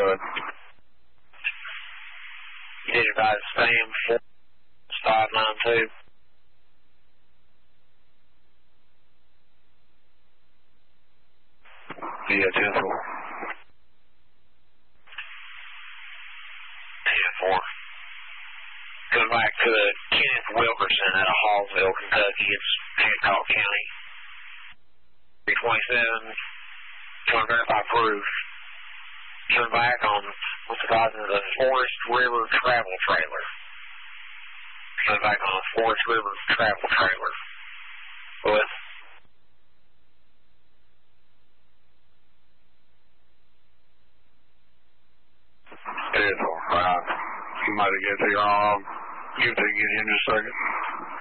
ahead. You did advise Sam 592. Yeah, 10-4. 10-4. Coming back to Kenneth Wilkerson out of Hallsville, Kentucky. It's Hancock County. 327. Trying to verify proof. Turn back on what's advised as a Forest River travel trailer. Turn back on a Forest River travel trailer. With Right. You might have get to your give it again in just a second.